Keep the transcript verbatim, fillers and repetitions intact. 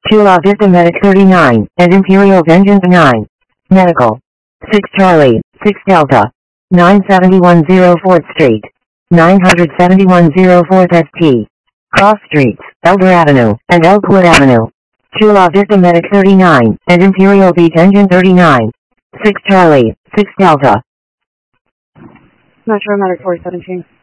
Chula Vista Medic thirty-nine, and Imperial Vengeance nine. Medical. six Charlie, six Delta. nine seventy-one oh fourth Street. nine seventy-one oh fourth S T. Cross Streets, Elder Avenue, and Elkwood Avenue. Chula Vista Medic thirty-nine, and Imperial Beach Engine thirty-nine. six Charlie, six Delta. Metro Medic four seventeen.